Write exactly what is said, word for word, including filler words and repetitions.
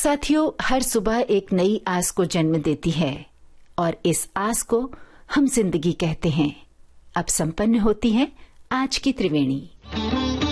साथियों, हर सुबह एक नई आस को जन्म देती है और इस आस को हम जिंदगी कहते हैं। अब संपन्न होती है आज की त्रिवेणी।